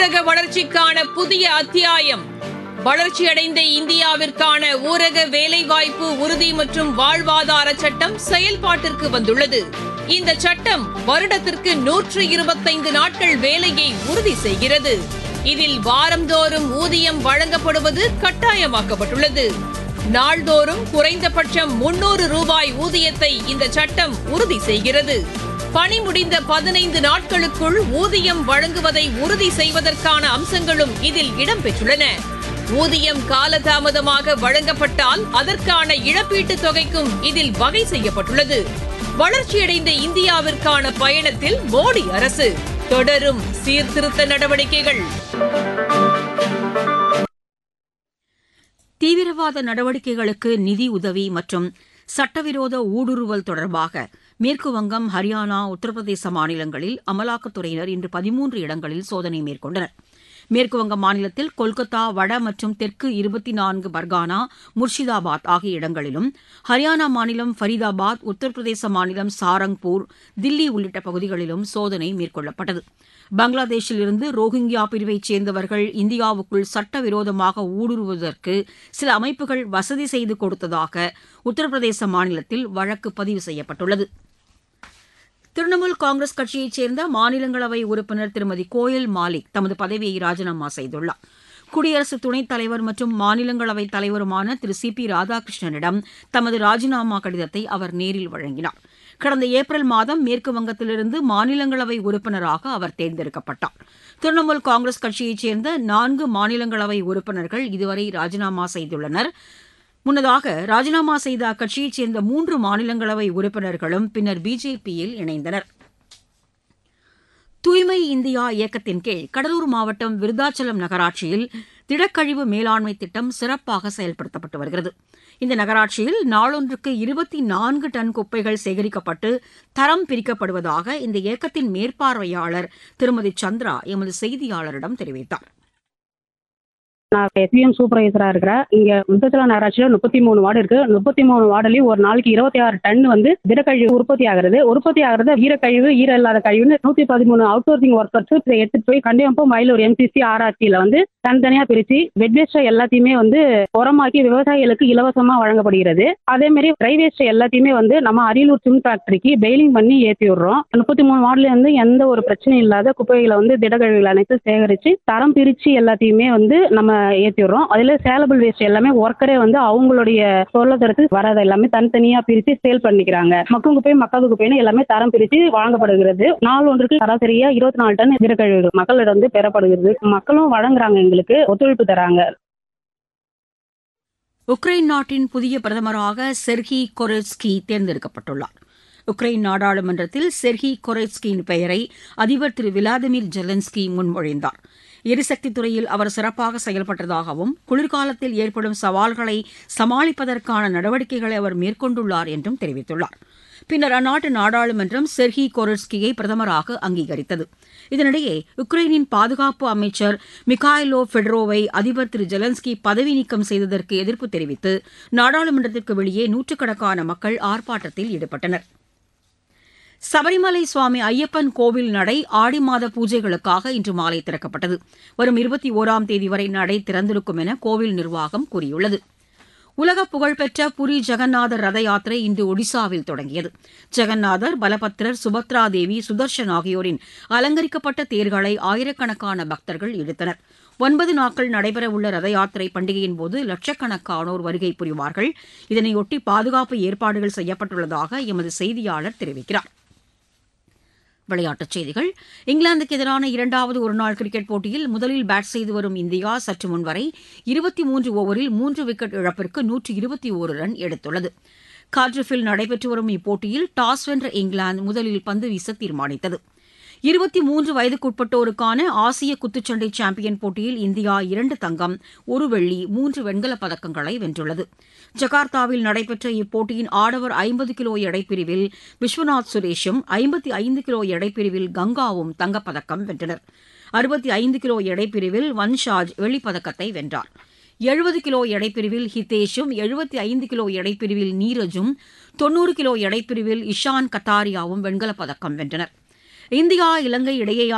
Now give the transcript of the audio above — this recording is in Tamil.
ஊரக வளர்ச்சிக்கான புதிய அத்தியாயம். வளர்ச்சியடைந்த இந்தியாவிற்கான ஊரக வேலைவாய்ப்பு உறுதி மற்றும் வாழ்வாதார சட்டம் செயல்பாட்டிற்கு வந்துள்ளது. இந்த சட்டம் வருடத்திற்கு 125 நாட்கள் வேலையை உறுதி செய்கிறது. இதில் வாரந்தோறும் ஊதியம் வழங்கப்படுவது கட்டாயமாக்கப்பட்டுள்ளது. நாள்தோறும் குறைந்தபட்சம் 300 ரூபாய் ஊதியத்தை இந்த சட்டம் உறுதி செய்கிறது. பணி முடிந்த 15 நாட்களுக்குள் ஊதியம் வழங்குவதை உறுதி செய்வதற்கான அம்சங்களும் இதில் இடம்பெற்றுள்ளன. ஊதியம் காலதாமதமாக வழங்கப்பட்டால் அதற்கான இழப்பீட்டுத் தொகைக்கும் இதில் வகை செய்யப்பட்டுள்ளது. வளர்ச்சியடைந்த இந்தியாவிற்கான பயணத்தில் மோடி அரசு தொடரும் சீர்திருத்த நடவடிக்கைகள். தீவிரவாத நடவடிக்கைகளுக்கு நிதி உதவி மற்றும் சட்டவிரோத ஊடுருவல் தொடர்பாக மேற்குவங்கம், ஹரியானா, உத்தரப்பிரதேச மாநிலங்களில் அமலாக்கத்துறையினர் இன்று 13 இடங்களில் சோதனை மேற்கொண்டனர். மேற்குவங்க மாநிலத்தில் கொல்கத்தா, வட மற்றும் தெற்கு 24 பர்கானா, முர்ஷிதாபாத் ஆகிய இடங்களிலும், ஹரியானா மாநிலம் ஃபரீதாபாத், உத்தரப்பிரதேச மாநிலம் சாரங்பூர், தில்லி உள்ளிட்ட பகுதிகளிலும் சோதனை மேற்கொள்ளப்பட்டது. பங்களாதேஷில் இருந்து ரோஹிங்கியா பிரிவைச் சேர்ந்தவர்கள் இந்தியாவுக்குள் சட்டவிரோதமாக ஊடுருவுவதற்கு சில அமைப்புகள் வசதி செய்து கொடுத்ததாக உத்தரப்பிரதேச மாநிலத்தில் வழக்கு பதிவு செய்யப்பட்டுள்ளது. திரிணாமுல் காங்கிரஸ் கட்சியைச் சேர்ந்த மாநிலங்களவை உறுப்பினர் திருமதி கோயல் மாலிக் தமது பதவியை ராஜினாமா செய்துள்ளார். குடியரசு துணைத் தலைவர் மற்றும் மாநிலங்களவைத் தலைவருமான திரு சி.பி. ராதாகிருஷ்ணனிடம் தமது ராஜினாமா கடிதத்தை அவர் நேரில் வழங்கினார். கடந்த ஏப்ரல் மாதம் மேற்கு வங்கத்திலிருந்து மாநிலங்களவை உறுப்பினராக அவர் தேர்ந்தெடுக்கப்பட்டார். திரிணாமுல் காங்கிரஸ் கட்சியைச் சேர்ந்த 4 மாநிலங்களவை உறுப்பினர்கள் இதுவரை ராஜினாமா செய்துள்ளனர். முன்னதாக ராஜினாமா செய்த அக்கட்சியைச் சேர்ந்த 3 மாநிலங்களவை உறுப்பினர்களும் பின்னர் பிஜேபியில் இணைந்தனர். தூய்மை இந்தியா இயக்கத்தின் கீழ் கடலூர் மாவட்டம் விருதாச்சலம் நகராட்சியில் திடக்கழிவு மேலாண்மை திட்டம் சிறப்பாக செயல்படுத்தப்பட்டு வருகிறது. இந்த நகராட்சியில் நாளொன்றுக்கு 24 டன் குப்பைகள் சேகரிக்கப்பட்டு தரம் பிரிக்கப்படுவதாக இந்த இயக்கத்தின் மேற்பார்வையாளர் திருமதி சந்திரா எமது செய்தியாளரிடம் தெரிவித்தார். நான் எஸ்பிஎம் சூப்பர்வைசரா இருக்கிறேன். இங்க விருத்தாச்சலம் நகராட்சியில 33 வார்டு இருக்கு. 33 வார்டுலயும் ஒரு நாளைக்கு 26 டன் திடக்கழிவு உற்பத்தி ஆகுறது ஈரக்கழிவு, ஈர இல்லாத கழிவுன்னு 113 அவுட் சோர்சிங் ஒர்க்கர்ஸ் எடுத்துட்டு போய் கண்டிப்பா மயிலூர் எம்சிசி ஆர்ஆர்சியில தனித்தனியா பிரிச்சு வெட் வேஸ்ட் எல்லாத்தையுமே உரமாக்கி விவசாயிகளுக்கு இலவசமா வழங்கப்படுகிறது. அதே மாதிரி ட்ரை வேஸ்ட் எல்லாத்தையுமே நம்ம அரியலூர் சிம் ஃபேக்டரிக்கு பெயிலிங் பண்ணி ஏற்றி விடுறோம். 33 வார்டுல எந்த ஒரு பிரச்சனையும் இல்லாத குப்பைகளை திடக்கழிவுகள் அனைத்து சேகரிச்சு தரம் பிரிச்சு எல்லாத்தையுமே நம்ம ஏற்றி விடுறோம். அதுல சேலபிள் வேஸ்ட் எல்லாமே ஒர்க்கரே அவங்களுடைய பொருளாதாரத்துக்கு வரது எல்லாமே தனித்தனியா பிரிச்சு சேல் பண்ணிக்கிறாங்க. மக்கும் குப்பை, மக்காத குப்பைன்னு எல்லாமே தரம் பிரிச்சு வழங்கப்படுகிறது. நாள் ஒன்றுக்கு சராசரியா 24 டன் திடக்கழிவு மக்களிடம் பெறப்படுகிறது. மக்களும் வழங்குறாங்க, எங்களுக்கு ஒத்துழைப்பு தராங்க. உக்ரைன் நாட்டின் புதிய பிரதமராக செர்ஹி கொரெட்ஸ்கி தேர்ந்தெடுக்கப்பட்டுள்ளார். உக்ரைன் நாடாளுமன்றத்தில் செர்ஹி கொரெட்ஸ்கியின் பெயரை அதிபர் திரு விளாடிமிர் ஜெலன்ஸ்கி முன்மொழிந்தார். எரிசக்தித் துறையில் அவர் சிறப்பாக செயல்பட்டதாகவும் குளிர்காலத்தில் ஏற்படும் சவால்களை சமாளிப்பதற்கான நடவடிக்கைகளை அவர் மேற்கொண்டுள்ளார் என்றும் தெரிவித்துள்ளார். பின்னர் அந்நாட்டு நாடாளுமன்றம் செர்ஹி கொரெட்ஸ்கியை பிரதமராக அங்கீகரித்தது. இதனிடையே உக்ரைனின் பாதுகாப்பு அமைச்சர் மிகாயிலோ ஃபெடரோவை அதிபர் திரு ஜெலன்ஸ்கி பதவி நீக்கம் செய்ததற்கு எதிர்ப்பு தெரிவித்து நாடாளுமன்றத்திற்கு வெளியே நூற்றுக்கணக்கான மக்கள் ஆர்ப்பாட்டத்தில் ஈடுபட்டனர். சபரிமலை சுவாமி ஐயப்பன் கோவில் நடை ஆடி மாத பூஜைகளுக்காக இன்று மாலை திறக்கப்பட்டது. வரும் 21ஆம் தேதி வரை நடை திறந்திருக்கும் என கோவில் நிர்வாகம் கூறியுள்ளது. உலக புகழ்பெற்ற புரி ஜெகநாதர் ரத யாத்திரை இன்று ஒடிசாவில் தொடங்கியது. ஜெகநாதர், பலபத்ரர், சுபத்ரா தேவி, சுதர்ஷன் ஆகியோரின் அலங்கரிக்கப்பட்ட தேர்களை ஆயிரக்கணக்கான பக்தர்கள் இழுத்தனர். 9 நாட்கள் நடைபெறவுள்ள ரத யாத்திரை பண்டிகையின்போது லட்சக்கணக்கானோர் வருகை புரிவார்கள். இதனையொட்டி பாதுகாப்பு ஏற்பாடுகள் செய்யப்பட்டுள்ளதாக எமது செய்தியாளர் தெரிவிக்கிறார். விளையாட்டுச் செய்திகள். இங்கிலாந்துக்கு எதிரான 2வது ஒருநாள் கிரிக்கெட் போட்டியில் முதலில் பேட் செய்து வரும் இந்தியா சற்று முன்வரை 23 ஓவரில் 3 விக்கெட் இழப்பிற்கு 121 ரன் எடுத்துள்ளது. கார்டிஃபில் நடைபெற்று வரும் இப்போட்டியில் டாஸ் வென்ற இங்கிலாந்து முதலில் பந்து வீச தீர்மானித்தது. 23 வயதுக்குட்பட்டோருக்கான ஆசிய குத்துச்சண்டை சாம்பியன் போட்டியில் இந்தியா 2 தங்கம், 1 வெள்ளி, 3 வெண்கலப் பதக்கங்களை வென்றுள்ளது. ஜகார்த்தாவில் நடைபெற்ற இப்போட்டியின் ஆடவர் 50 கிலோ எடைப்பிரிவில் விஸ்வநாத் சுரேஷும் 55 கிலோ எடைப்பிரிவில் கங்காவும் தங்கப்பதக்கம் வென்றனர். 65 கிலோ எடைப்பிரிவில் வன்ஷாஜ் வெள்ளிப்பதக்கத்தை வென்றார். 70 கிலோ எடைப்பிரிவில் ஹிதேஷும், 75 கிலோ எடைப்பிரிவில் நீரஜும், 90 கிலோ எடைப்பிரிவில் இஷான் கத்தாரியாவும் வெண்கலப் பதக்கம் வென்றனர். இந்தியா இலங்கை இடையேயான